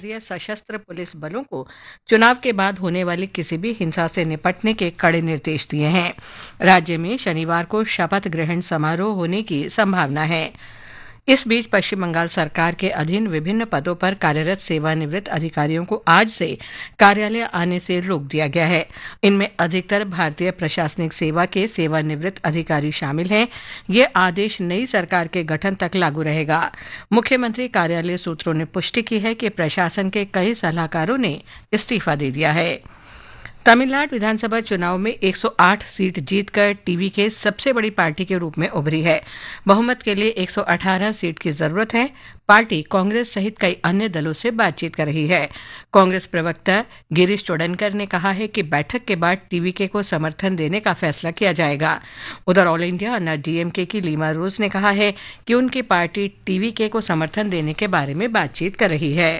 केंद्रीय सशस्त्र पुलिस बलों को चुनाव के बाद होने वाली किसी भी हिंसा से निपटने के कड़े निर्देश दिए हैं। राज्य में शनिवार को शपथ ग्रहण समारोह होने की संभावना है। इस बीच पश्चिम बंगाल सरकार के अधीन विभिन्न पदों पर कार्यरत सेवानिवृत्त अधिकारियों को आज से कार्यालय आने से रोक दिया गया है। इनमें अधिकतर भारतीय प्रशासनिक सेवा के सेवानिवृत्त अधिकारी शामिल हैं। ये आदेश नई सरकार के गठन तक लागू रहेगा। मुख्यमंत्री कार्यालय सूत्रों ने पुष्टि की है कि प्रशासन के कई सलाहकारों ने इस्तीफा दे दिया है। तमिलनाडु विधानसभा चुनाव में 108 सीट जीतकर टीवीके सबसे बड़ी पार्टी के रूप में उभरी है। बहुमत के लिए 118 सीट की जरूरत है। पार्टी कांग्रेस सहित कई अन्य दलों से बातचीत कर रही है। कांग्रेस प्रवक्ता गिरीश चोडनकर ने कहा है कि बैठक के बाद टीवीके को समर्थन देने का फैसला किया जाएगा। उधर ऑल इंडिया अन्ना डीएमके की लीमा रोज ने कहा है कि उनकी पार्टी टीवीके को समर्थन देने के बारे में बातचीत कर रही है।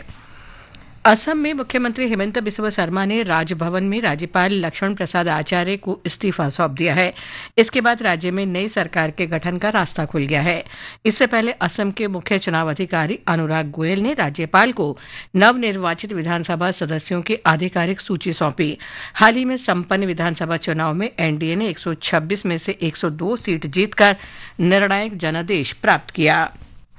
असम में मुख्यमंत्री हेमंत बिस्वा शर्मा ने राजभवन में राज्यपाल लक्ष्मण प्रसाद आचार्य को इस्तीफा सौंप दिया है। इसके बाद राज्य में नई सरकार के गठन का रास्ता खुल गया है। इससे पहले असम के मुख्य चुनाव अधिकारी अनुराग गोयल ने राज्यपाल को नवनिर्वाचित विधानसभा सदस्यों की आधिकारिक सूची सौंपी। हाल ही में संपन्न विधानसभा चुनाव में एनडीए ने 126 में से 102 सीट जीतकर निर्णायक जनादेश प्राप्त किया।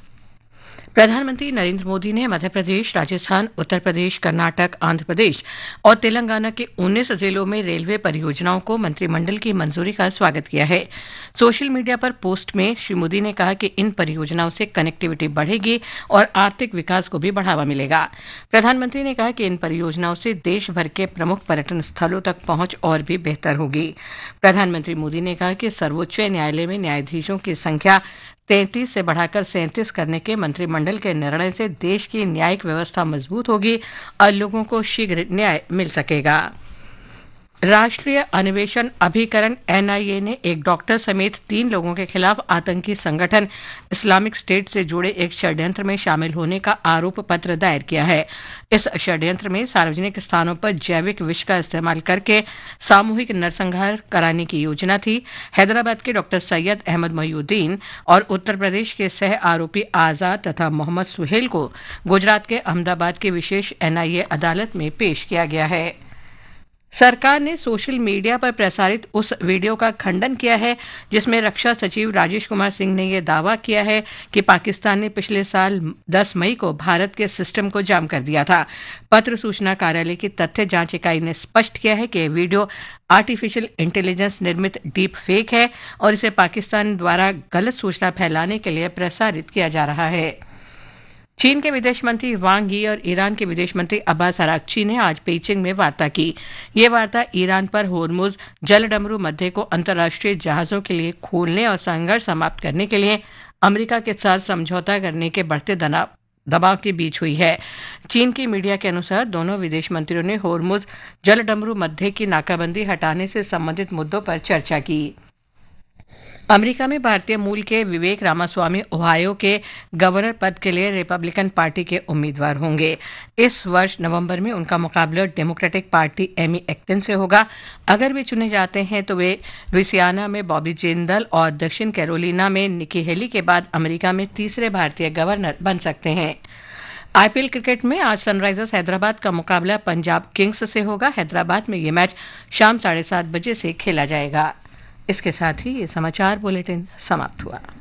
प्रधानमंत्री नरेंद्र मोदी ने मध्य प्रदेश, राजस्थान, उत्तर प्रदेश, कर्नाटक, आंध्र प्रदेश और तेलंगाना के 19 जिलों में रेलवे परियोजनाओं को मंत्रिमंडल की मंजूरी का स्वागत किया है। सोशल मीडिया पर पोस्ट में श्री मोदी ने कहा कि इन परियोजनाओं से कनेक्टिविटी बढ़ेगी और आर्थिक विकास को भी बढ़ावा मिलेगा। प्रधानमंत्री ने कहा कि इन परियोजनाओं से देश भर के प्रमुख पर्यटन स्थलों तक पहुंच और भी बेहतर होगी। प्रधानमंत्री मोदी ने कहा कि सर्वोच्च न्यायालय में न्यायाधीशों की संख्या 33 से बढ़ाकर 37 करने के मंत्रिमंडल के निर्णय से देश की न्यायिक व्यवस्था मजबूत होगी और लोगों को शीघ्र न्याय मिल सकेगा। राष्ट्रीय अन्वेषण अभिकरण एनआईए ने एक डॉक्टर समेत 3 लोगों के खिलाफ आतंकी संगठन इस्लामिक स्टेट से जुड़े एक षड्यंत्र में शामिल होने का आरोप पत्र दायर किया है। इस षड्यंत्र में सार्वजनिक स्थानों पर जैविक विष का इस्तेमाल करके सामूहिक नरसंहार कराने की योजना थी। हैदराबाद के डॉक्टर सैयद अहमद मोहिउद्दीन और उत्तर प्रदेश के सह आरोपी आजाद तथा मोहम्मद सुहेल को गुजरात के अहमदाबाद की विशेष एनआईए अदालत में पेश किया गया है। सरकार ने सोशल मीडिया पर प्रसारित उस वीडियो का खंडन किया है जिसमें रक्षा सचिव राजेश कुमार सिंह ने यह दावा किया है कि पाकिस्तान ने पिछले साल 10 मई को भारत के सिस्टम को जाम कर दिया था। पत्र सूचना कार्यालय की तथ्य जांच इकाई ने स्पष्ट किया है कि यह वीडियो आर्टिफिशियल इंटेलिजेंस निर्मित डीप फेक है और इसे पाकिस्तान द्वारा गलत सूचना फैलाने के लिए प्रसारित किया जा रहा है। चीन के विदेश मंत्री वांग यी और ईरान के विदेश मंत्री अब्बास अरागची ने आज पेइचिंग में वार्ता की। ये वार्ता ईरान पर होर्मुज जलडमरू मध्य को अंतर्राष्ट्रीय जहाजों के लिए खोलने और संघर्ष समाप्त करने के लिए अमेरिका के साथ समझौता करने के बढ़ते दबाव के बीच हुई है। चीन की मीडिया के अनुसार दोनों विदेश मंत्रियों ने होर्मुज जलडमरू मध्य की नाकाबंदी हटाने से संबंधित मुद्दों पर चर्चा की। अमेरिका में भारतीय मूल के विवेक रामास्वामी ओहायो के गवर्नर पद के लिए रिपब्लिकन पार्टी के उम्मीदवार होंगे। इस वर्ष नवंबर में उनका मुकाबला डेमोक्रेटिक पार्टी एमी एक्टन से होगा। अगर वे चुने जाते हैं तो वे लुइसियाना में बॉबी जिंदल और दक्षिण कैरोलिना में निकी हेली के बाद अमेरिका में तीसरे भारतीय गवर्नर बन सकते हैं। आईपीएल क्रिकेट में आज सनराइजर्स हैदराबाद का मुकाबला पंजाब किंग्स से होगा। हैदराबाद में ये मैच शाम 7:30 बजे से खेला जाएगा। इसके साथ ही ये समाचार बुलेटिन समाप्त हुआ।